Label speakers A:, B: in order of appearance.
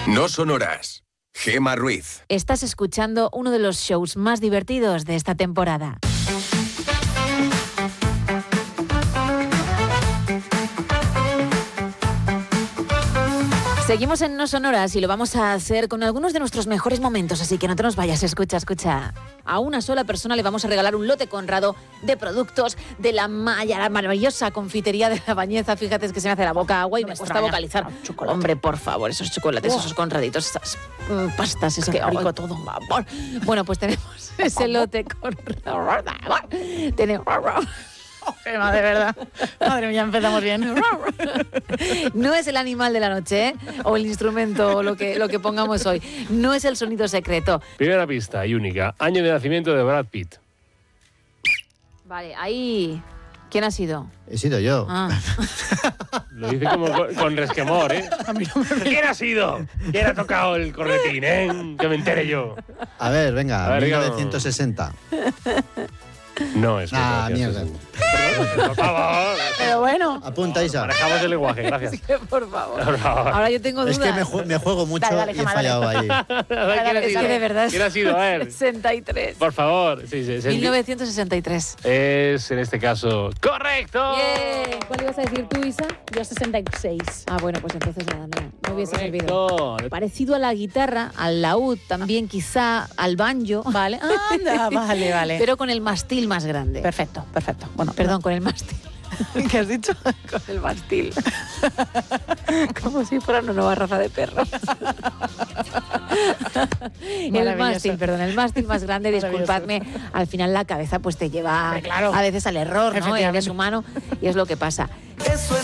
A: No sonoras. Gemma Ruiz.
B: Estás escuchando uno de los shows más divertidos de esta temporada. Seguimos en No Sonoras y lo vamos a hacer con algunos de nuestros mejores momentos, así que no te nos vayas, escucha. A una sola persona le vamos a regalar un lote Conrado de productos de la maravillosa confitería de La Bañeza. Fíjate, es que se me hace la boca agua y me cuesta vocalizar. Hombre, por favor, esos chocolates, esos Conraditos, esas pastas, es que rico todo. Bueno, pues tenemos ese lote Conrado. Tenemos...
C: Gemma, de verdad. Madre mía, empezamos bien.
B: No es el animal de la noche, ¿eh? O el instrumento, o lo que pongamos hoy. No es el sonido secreto.
D: Primera pista y única. Año de nacimiento de Brad Pitt.
B: Vale, ahí... ¿Quién ha sido?
E: He sido yo.
B: Ah.
D: Lo dice como con resquemor, ¿eh?
C: A mí no me...
D: ¿Quién ha sido? ¿Quién ha tocado el cornetín, que me entere yo?
E: A ver, venga, 1960.
D: No es.
E: Mierda.
D: Por favor.
C: Pero bueno.
E: Apunta, Isa.
D: Manejamos el lenguaje, gracias.
B: Es que, por favor. Ahora yo tengo dudas.
E: Es que me juego mucho
C: Dale,
E: y he fallado ahí.
B: Es que de verdad...
D: ¿Quién ha sido? A ver.
B: 63.
D: Por favor. Sí,
B: 1963.
D: Es, en este caso, ¡correcto!
B: Yeah.
C: ¿Cuál ibas a decir tú, Isa? Yo 66.
B: Ah, bueno, pues entonces nada, no hubiese servido.
D: Correcto.
B: Parecido a la guitarra, al laúd, también quizá al banjo.
C: Vale. Anda, vale.
B: Pero con el mástil más grande.
C: Perfecto. Bueno,
B: Perdón, con el mástil.
C: ¿qué has dicho?
B: Con el mástil. Como si fuera una nueva raza de perros. El mástil más grande, disculpadme. Al final la cabeza pues te lleva a veces al error, ¿no? Eres humano y es lo que pasa.
F: Eso es